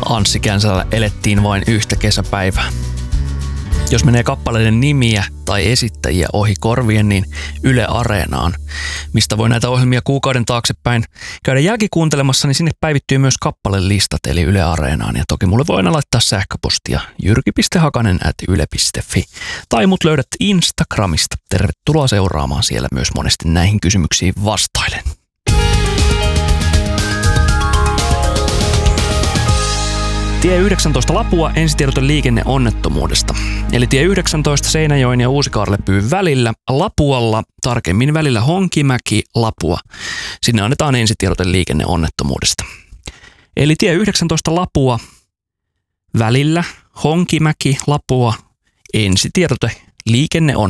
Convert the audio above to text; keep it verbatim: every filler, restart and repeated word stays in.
Anssi Känsällä elettiin vain yhtä kesäpäivää. Jos menee kappaleiden nimiä tai esittäjiä ohi korvien, niin Yle Areenaan, mistä voi näitä ohjelmia kuukauden taaksepäin käydä jälkikuuntelemassa, niin sinne päivittyy myös kappalelistat eli Yle Areenaan. Ja toki mulle voi aina laittaa sähköpostia jyrki piste hakanen ät yle piste fi tai mut löydät Instagramista. Tervetuloa seuraamaan, siellä myös monesti näihin kysymyksiin vastailen. Tie yhdeksäntoista Lapua, ensitiedote liikenneonnettomuudesta. Eli tie yhdeksäntoista Seinäjoen ja Uusikaarlepyyn välillä Lapualla, tarkemmin välillä Honkimäki, Lapua. Sinne annetaan ensitiedote liikenneonnettomuudesta. Eli tie yhdeksäntoista Lapua välillä Honkimäki, Lapua, ensitiedote liikenneonnettomuudesta.